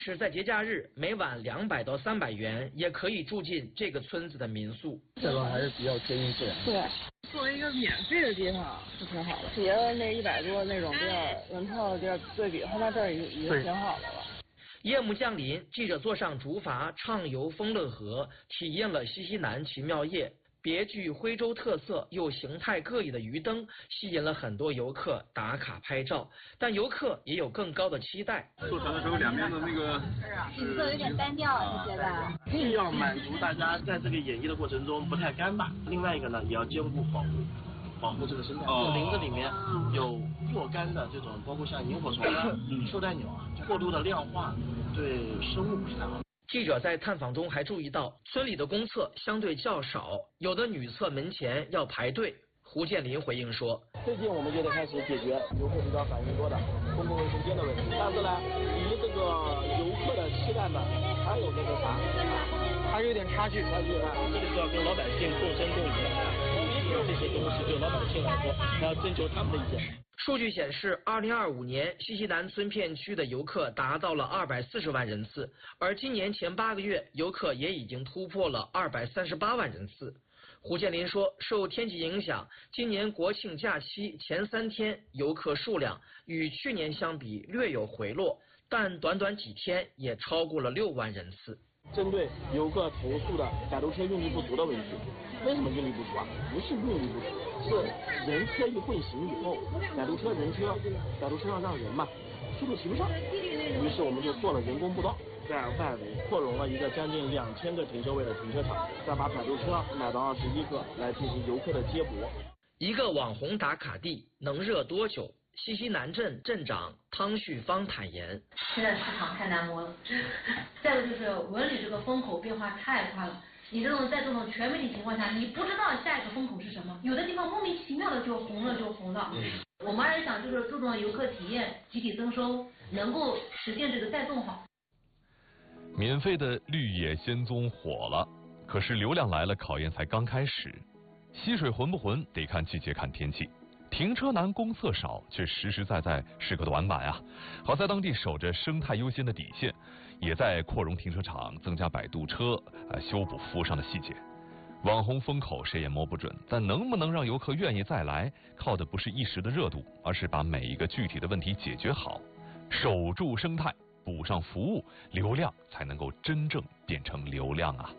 是在节假日每晚200到300元也可以住进这个村子的民宿。 这个还是比较贴近自然。 对，作为一个免费的地方是挺好的，别的那100多那种比较门票的地儿对比，后面这儿已经挺好的了。 夜幕降临，记者坐上竹筏畅游丰乐河，体验了西南奇妙夜。别具徽州特色又形态各异的鱼灯吸引了很多游客打卡拍照，但游客也有更高的期待。 坐船的时候两边的那个景色有点单调，你觉得？ 既要满足大家在这个演绎的过程中不太干巴，另外一个呢也要兼顾保护这个生态。林子里面有若干的这种，包括像萤火虫啊、绶带鸟啊，过度的量化对生物不是太好。 记者在探访中还注意到，村里的公厕相对较少，有的女厕门前要排队。胡建林回应说：“ 最近我们就得开始解决游客比较反映多的公共卫生间的问题，但是呢，离这个游客的期待呢，还有那个啥，还有点差距啊。这个是要跟老百姓共生共赢的，这些东西对老百姓来说，还要征求他们的意见。” 数据显示，2025年西南村片区的游客达到了240万人次，而今年前8个月，游客也已经突破了238万人次。胡建林说，受天气影响，今年国庆假期前3天游客数量与去年相比略有回落，但短短几天也超过了6万人次。 针对游客投诉的摆渡车运力不足的问题，为什么运力不足啊？不是运力不足，是人车一混行以后，摆渡车人车，摆渡车上让人嘛，速度提不上，于是我们就做了人工步道，在外围扩容了一个将近2000个停车位的停车场，再把摆渡车买到21个来进行游客的接驳。 一个网红打卡地能热多久？西南镇镇长汤旭芳坦言：“ 现在市场太难摸了，再有就是文旅这个风口变化太快了。你在这种全媒体情况下，你不知道下一个风口是什么，有的地方莫名其妙的就红了。我们还是想就是注重游客体验，集体增收，能够实现这个带动好。” 免费的绿野仙踪火了，可是流量来了，考验才刚开始。溪水浑不浑，得看季节看天气。停车难，公厕少，却实实在在是个短板啊！好在当地守着生态优先的底线，也在扩容停车场、增加摆渡车、修补服务上的细节。网红风口谁也摸不准，但能不能让游客愿意再来，靠的不是一时的热度，而是把每一个具体的问题解决好，守住生态，补上服务，流量才能够真正变成流量啊！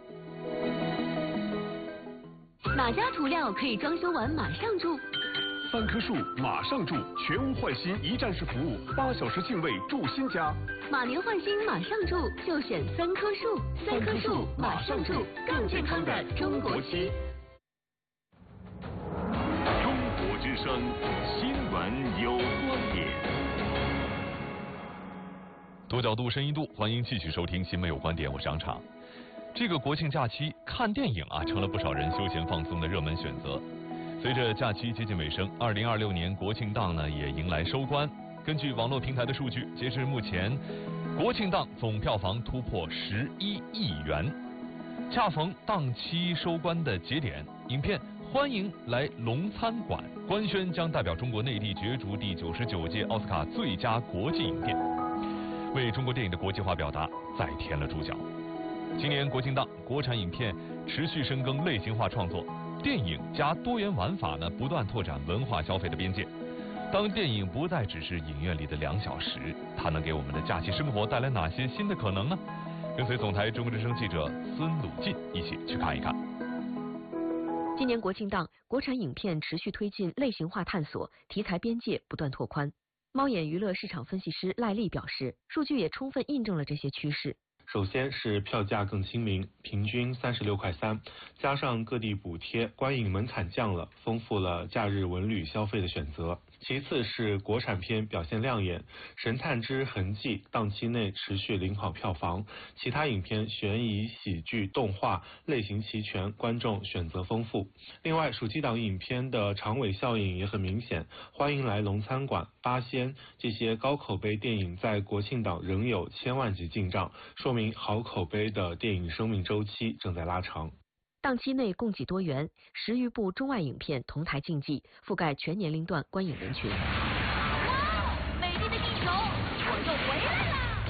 哪家涂料可以装修完马上住 ？3棵树马上住，全屋换新一站式服务，8小时净位住新家。 马年换新马上住，就选3棵树，3棵树马上住，更健康的中国区。 中国之声，新闻有观点。 多角度，深一度，欢迎继续收听《新闻有观点》，我是杨畅。这个国庆假期看电影啊，成了不少人休闲放松的热门选择。随着假期接近尾声，2026年国庆档呢也迎来收官。根据网络平台的数据，截至目前，国庆档总票房突破11亿元。恰逢档期收官的节点，影片《欢迎来龙餐馆》官宣将代表中国内地角逐第99届奥斯卡最佳国际影片，为中国电影的国际化表达再添了注脚。今年国庆档，国产影片持续深耕类型化创作。电影加多元玩法呢，不断拓展文化消费的边界。当电影不再只是影院里的2小时，它能给我们的假期生活带来哪些新的可能呢？跟随总台中国之声记者孙鲁进一起去看一看。 今年国庆档，国产影片持续推进类型化探索，题材边界不断拓宽。猫眼娱乐市场分析师赖丽表示，数据也充分印证了这些趋势。 首先是票价更亲民，平均36.3块，加上各地补贴，观影门槛降了，丰富了假日文旅消费的选择。其次是国产片表现亮眼，《神探之痕迹》档期内持续领跑票房，其他影片悬疑、喜剧、动画类型齐全，观众选择丰富。另外，暑期档影片的长尾效应也很明显，《欢迎来龙餐馆》、《八仙》这些高口碑电影在国庆档仍有千万级进账，说明好口碑的电影生命周期正在拉长。 档期内供给多元，10余部中外影片同台竞技，覆盖全年龄段观影人群。 哇，美丽的地球，我又回来了！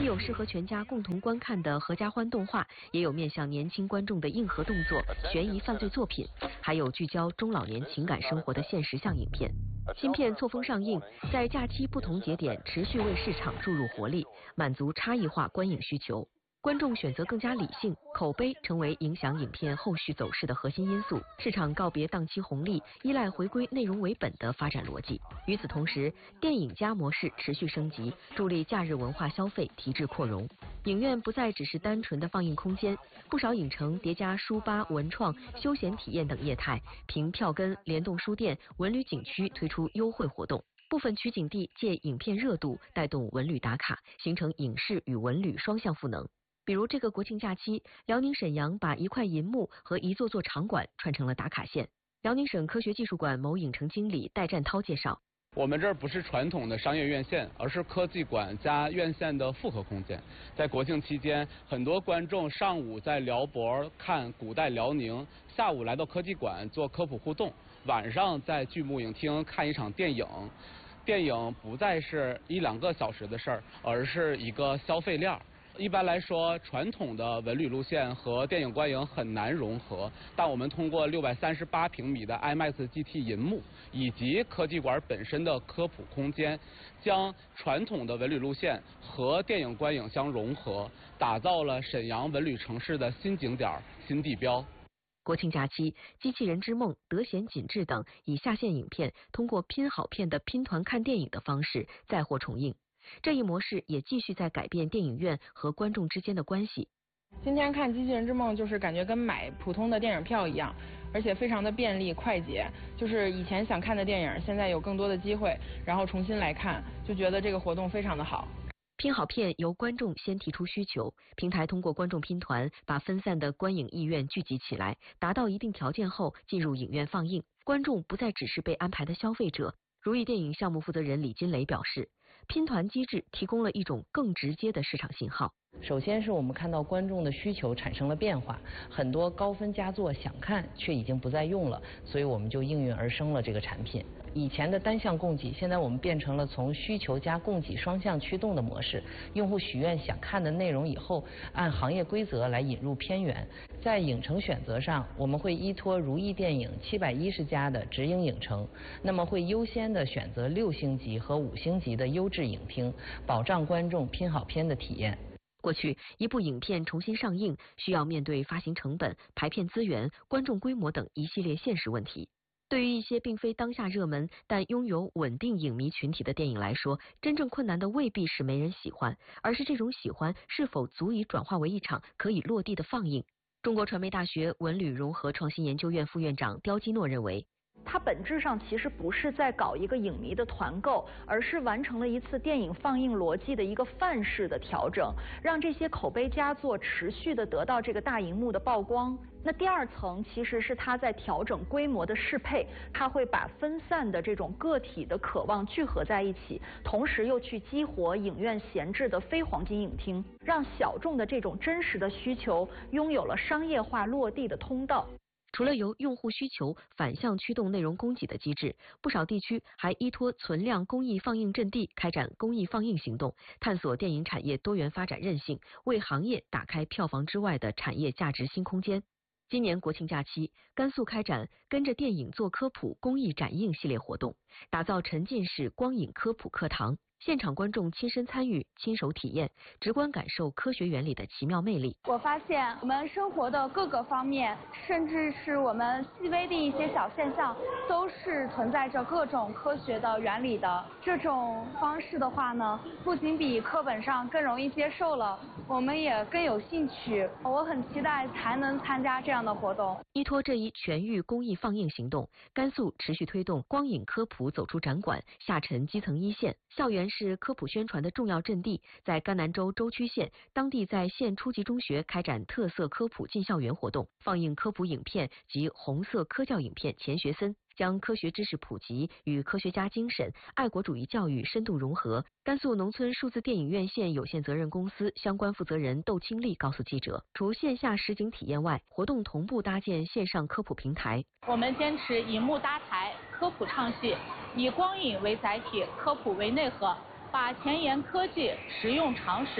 既有适合全家共同观看的合家欢动画，也有面向年轻观众的硬核动作、悬疑犯罪作品，还有聚焦中老年情感生活的现实向影片。新片错峰上映，在假期不同节点持续为市场注入活力，满足差异化观影需求。观众选择更加理性，口碑成为影响影片后续走势的核心因素。市场告别档期红利，依赖回归内容为本的发展逻辑。与此同时，电影加模式持续升级，助力假日文化消费提质扩容。影院不再只是单纯的放映空间，不少影城叠加书吧、文创、休闲体验等业态，凭票根、联动书店、文旅景区推出优惠活动。部分取景地借影片热度带动文旅打卡，形成影视与文旅双向赋能。比如这个国庆假期，辽宁沈阳把一块银幕和一座座场馆串成了打卡线。辽宁省科学技术馆某影城经理戴占涛介绍， 我们这儿不是传统的商业院线，而是科技馆加院线的复合空间。在国庆期间，很多观众上午在辽博看古代辽宁，下午来到科技馆做科普互动，晚上在巨幕影厅看一场电影。电影不再是1-2个小时的事儿，而是一个消费链。一般来说，传统的文旅路线和电影观影很难融合，但我们通过638平米的 IMAX GT 银幕以及科技馆本身的科普空间，将传统的文旅路线和电影观影相融合，打造了沈阳文旅城市的新景点、新地标。 国庆假期，《机器人之梦》、《德贤锦志》等以下线影片通过拼好片的拼团看电影的方式再获重映。这一模式也继续在改变电影院和观众之间的关系。 今天看《机器人之梦》就是感觉跟买普通的电影票一样，而且非常的便利快捷。就是以前想看的电影，现在有更多的机会，然后重新来看，就觉得这个活动非常的好。 拼好片由观众先提出需求，平台通过观众拼团把分散的观影意愿聚集起来，达到一定条件后进入影院放映。观众不再只是被安排的消费者。如意电影项目负责人李金雷表示，拼团机制提供了一种更直接的市场信号。 首先是我们看到观众的需求产生了变化，很多高分佳作想看却已经不再用了，所以我们就应运而生了这个产品。以前的单向供给，现在我们变成了从需求加供给双向驱动的模式。用户许愿想看的内容以后，按行业规则来引入片源。在影城选择上，我们会依托如意电影710家的直营影城，那么会优先的选择6星级和5星级的优质影厅，保障观众拼好片的体验。 过去，一部影片重新上映需要面对发行成本、排片资源、观众规模等一系列现实问题。对于一些并非当下热门但拥有稳定影迷群体的电影来说，真正困难的未必是没人喜欢，而是这种喜欢是否足以转化为一场可以落地的放映。中国传媒大学文旅融合创新研究院副院长刁基诺认为， 它本质上其实不是在搞一个影迷的团购，而是完成了一次电影放映逻辑的一个范式的调整，让这些口碑佳作持续的得到这个大荧幕的曝光。那第二层其实是它在调整规模的适配，它会把分散的这种个体的渴望聚合在一起，同时又去激活影院闲置的非黄金影厅，让小众的这种真实的需求拥有了商业化落地的通道。 除了由用户需求反向驱动内容供给的机制，不少地区还依托存量公益放映阵地开展公益放映行动，探索电影产业多元发展韧性，为行业打开票房之外的产业价值新空间。今年国庆假期，甘肃开展跟着电影做科普公益展映系列活动，打造沉浸式光影科普课堂。现场观众亲身参与、亲手体验，直观感受科学原理的奇妙魅力。 我发现我们生活的各个方面，甚至是我们细微的一些小现象，都是存在着各种科学的原理的。这种方式的话呢，不仅比课本上更容易接受了，我们也更有兴趣。我很期待才能参加这样的活动。 依托这一全域公益放映行动，甘肃持续推动光影科普走出展馆，下沉基层一线。校园是科普宣传的重要阵地，在甘南州舟曲县，当地在县初级中学开展特色科普进校园活动，放映科普影片及红色科教影片《钱学森》，将科学知识普及与科学家精神、爱国主义教育深度融合。甘肃农村数字电影院线有限责任公司相关负责人窦清丽告诉记者，除线下实景体验外，活动同步搭建线上科普平台。 我们坚持银幕搭台、科普唱戏，以光影为载体，科普为内核，把前沿科技、实用常识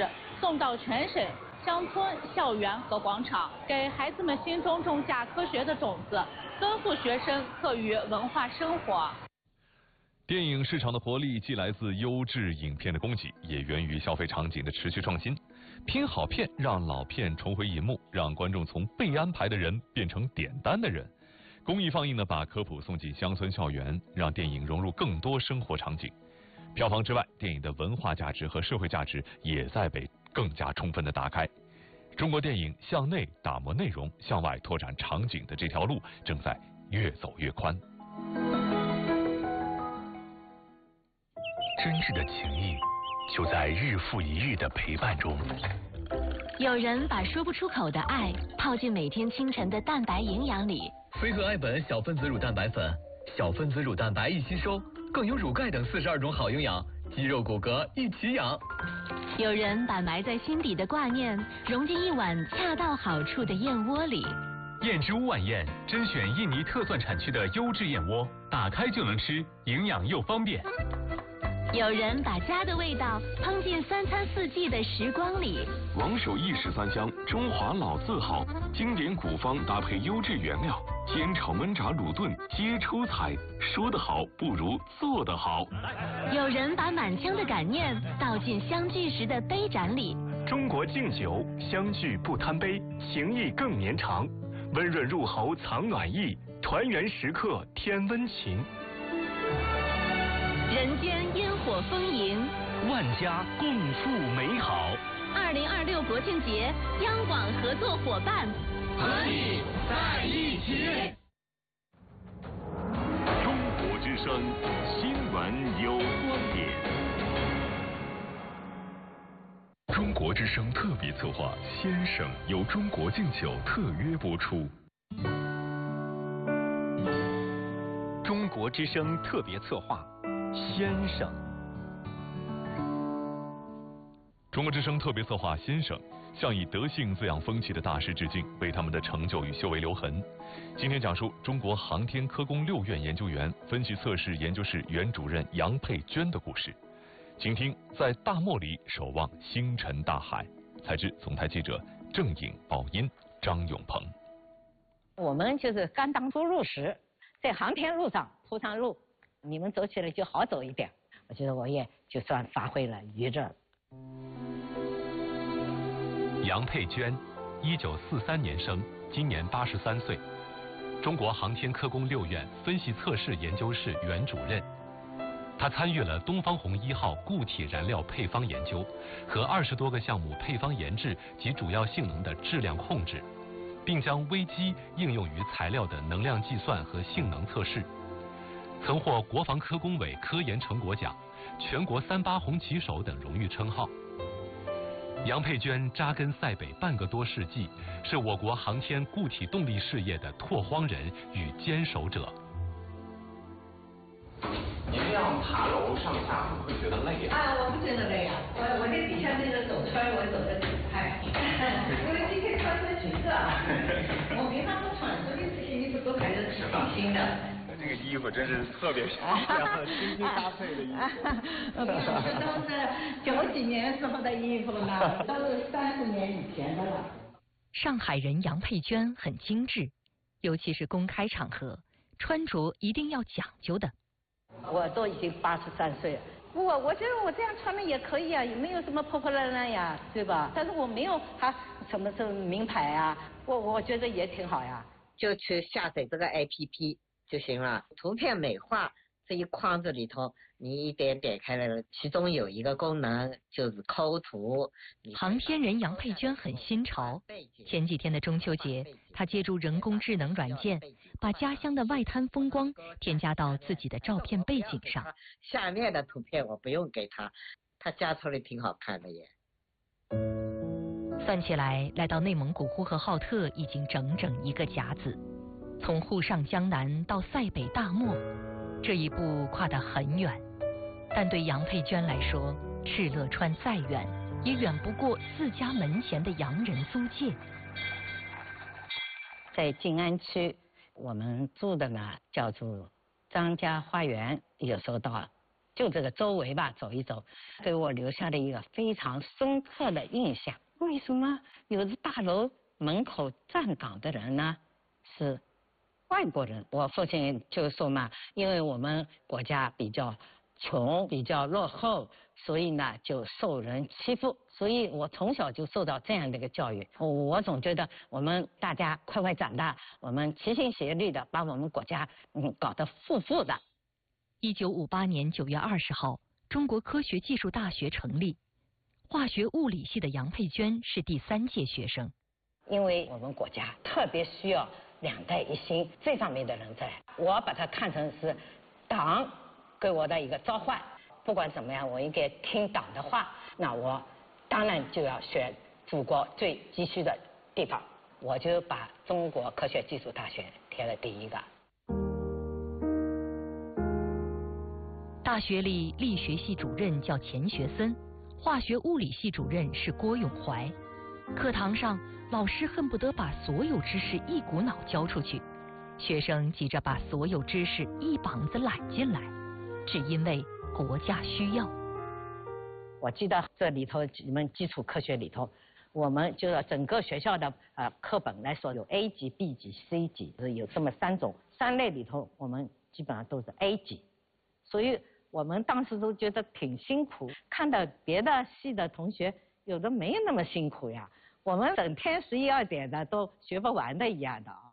送到全省乡村、校园和广场，给孩子们心中种下科学的种子，丰富学生课余文化生活。 电影市场的活力既来自优质影片的供给，也源于消费场景的持续创新。拼好片让老片重回银幕，让观众从被安排的人变成点单的人。公益放映呢，把科普送进乡村校园，让电影融入更多生活场景。票房之外，电影的文化价值和社会价值也在被更加充分的打开。中国电影向内打磨内容，向外拓展场景的这条路正在越走越宽。 真挚的情谊就在日复一日的陪伴中。 有人把说不出口的爱泡进每天清晨的蛋白营养里。 飞鹤爱本小分子乳蛋白粉，小分子乳蛋白易吸收，更有乳钙等42种好营养，肌肉骨骼一起养。 有人把埋在心底的挂念融进一碗恰到好处的燕窝里。 燕之屋晚宴甄选印尼特蒜产区的优质燕窝，打开就能吃，营养又方便。 有人把家的味道烹进3餐4季的时光里。 王守义13香，中华老字号，经典古方搭配优质原料，煎炒焖炸卤炖皆出彩。说得好不如做得好。 有人把满腔的感念倒进相聚时的杯盏里。 中国敬酒，相聚不贪杯，情谊更绵长。温润入喉藏暖意，团圆时刻添温情。 人间烟火丰盈， 万家共赴美好。 2026国庆节，央广合作伙伴和你在一起。 中国之声，新闻有观点。 中国之声特别策划《先生》由中国敬酒特约播出。 中国之声特别策划《先生》。 中国之声特别策划《先生》向以德性滋养风气的大师致敬，为他们的成就与修为留痕。今天讲述中国航天科工6院研究员、分析测试研究室原主任杨佩娟的故事。请听在大漠里守望星辰大海。采自总台记者郑颖、宝音、张永鹏。 我们就是甘当初入时，在航天路上铺上路，你们走起来就好走一点。我觉得我也就算发挥了余热。 杨佩娟，1943年生，今年83岁，中国航天科工6院分析测试研究室原主任。他参与了东方红1号固体燃料配方研究和20多个项目配方研制及主要性能的质量控制，并将微机应用于材料的能量计算和性能测试，曾获国防科工委科研成果奖、全国38红旗手等荣誉称号。杨佩娟扎根塞北半个多世纪，是我国航天固体动力事业的拓荒人与坚守者。 你这样爬楼上下会不会觉得累啊？ 我不觉得累啊，我这底下那个走圈我走得挺快，因为今天穿的裙子啊，我平常不穿，所以这些衣服都还是挺新的。 这个衣服真是特别漂亮，精心搭配的衣服。 这都是90几年时候的衣服呢，都是30年以前的了。 上海人杨佩娟很精致，尤其是公开场合，穿着一定要讲究的。 我都已经83岁了，我觉得我这样穿的也可以啊，也没有什么破破烂烂呀，对吧？但是我没有还什么名牌啊，我觉得也挺好呀。 就去下载这个 APP 就行了，图片美化这一框子里头，你一点点开来了，其中有一个功能就是抠图。 航天人杨佩娟很新潮，前几天的中秋节，她借助人工智能软件，把家乡的外滩风光添加到自己的照片背景上。 下面的图片我不用给他，他加出来挺好看的耶。 算起来，来到内蒙古呼和浩特已经整整1个甲子，从沪上江南到塞北大漠，这一步跨得很远。但对杨佩娟来说，敕勒川再远，也远不过自家门前的洋人租界。 在静安区，我们住的呢叫做张家花园，有时候到就这个周围吧走一走，给我留下了一个非常深刻的印象。为什么有的大楼门口站岗的人呢是外国人？我父亲就说嘛，因为我们国家比较穷，比较落后，所以呢就受人欺负，所以我从小就受到这样的一个教育。我总觉得我们大家快快长大，我们齐心协力的把我们国家搞得富富的。 1958年9月20号，中国科学技术大学成立，化学物理系的杨佩娟是第3届学生。 因为我们国家特别需要两代一心这方面的人才，我把它看成是党给我的一个召唤。不管怎么样，我应该听党的话，那我当然就要选祖国最急需的地方，我就把中国科学技术大学填了第1个。 大学里力学系主任叫钱学森，化学物理系主任是郭永怀。课堂上，老师恨不得把所有知识一股脑教出去，学生急着把所有知识一膀子揽进来，只因为国家需要。 我记得这里头你们基础科学里头，我们就是整个学校的课本来说有 A 级、B 级、C 级，有这么3种，3类里头我们基本上都是 A 级，所以我们当时都觉得挺辛苦，看到别的系的同学有的没有那么辛苦呀，我们整天11、2点的都学不完的一样的啊。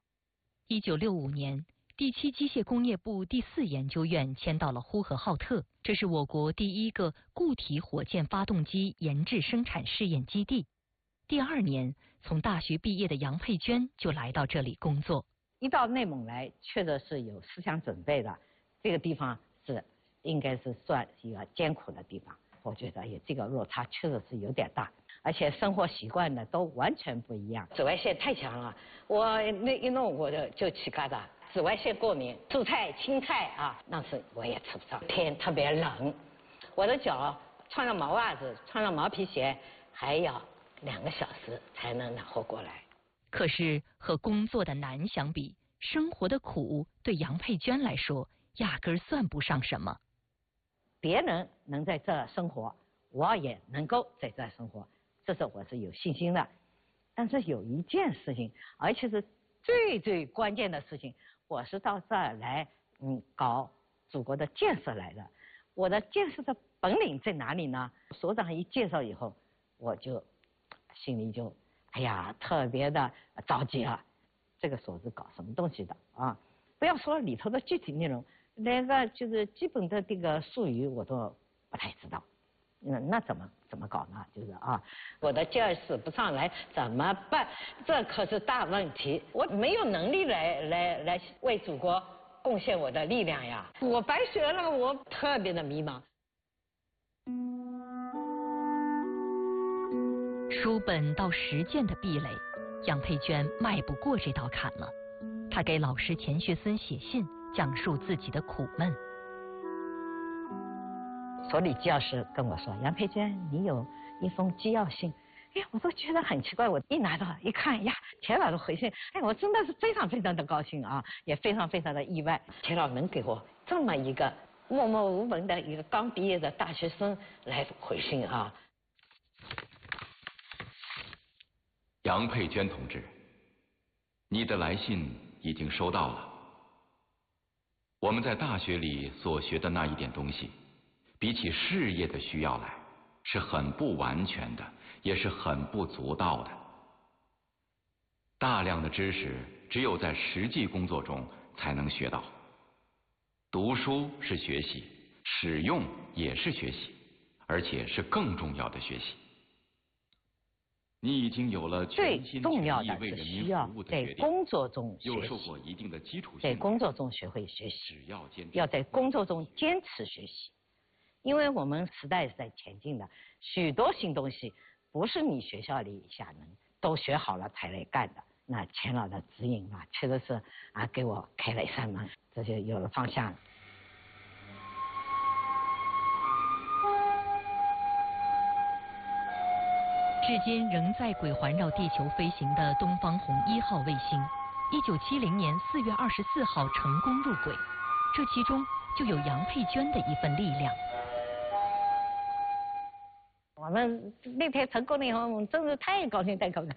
1965年，第7机械工业部第4研究院迁到了呼和浩特，这是我国第1个固体火箭发动机研制生产试验基地。第2年，从大学毕业的杨佩娟就来到这里工作。 一到内蒙来，确实是有思想准备的，这个地方是应该是算一个艰苦的地方，我觉得也这个落差确实是有点大，而且生活习惯呢都完全不一样。紫外线太强了，我那一弄我就起疙瘩，紫外线过敏，蔬菜青菜啊，那是我也吃不上。天特别冷，我的脚穿了毛袜子，穿了毛皮鞋，还要2个小时才能暖和过来。 可是和工作的难相比，生活的苦对杨佩娟来说压根算不上什么。 别人能在这生活，我也能够在这生活，这是我是有信心的。但是有一件事情，而且是最关键的事情，我是到这儿来搞祖国的建设来的。我的建设的本领在哪里呢？所长一介绍以后，我就心里就哎呀特别的着急了。这个所是搞什么东西的啊？不要说里头的具体内容，连个就是基本的这个术语我都不太知道。那怎么搞呢？就是啊，我的劲儿使不上来怎么办？这可是大问题，我没有能力来为祖国贡献我的力量呀，我白学了，我特别的迷茫。 书本到实践的壁垒，杨佩娟迈不过这道坎了。她给老师钱学森写信，讲述自己的苦闷。 所里纪要师跟我说：“杨佩娟，你有一封纪要信。”哎，我都觉得很奇怪。我一拿到一看呀，钱老的回信，哎，我真的是非常的高兴啊，也非常的意外。钱老能给我这么一个默默无闻的一个刚毕业的大学生来回信啊。 杨佩娟同志，你的来信已经收到了。我们在大学里所学的那一点东西，比起事业的需要来，是很不完全的，也是很不足道的。大量的知识只有在实际工作中才能学到。读书是学习，使用也是学习，而且是更重要的学习。你已经有了全心全意为人民服务的决定， 在工作中学习， 又受过一定的基础训在练， 工作中学会学习， 只要坚持， 要在工作中坚持学习。因为我们时代是在前进的，许多新东西不是你学校里一下能都学好了才来干的。那钱老的指引啊，确实是给我开了一扇门，这就有了方向。 至今仍在轨环绕地球飞行的东方红1号卫星，1970年4月24号成功入轨，这其中就有杨佩娟的一份力量。 我们那天成功了以后，我们真是太高兴太高兴。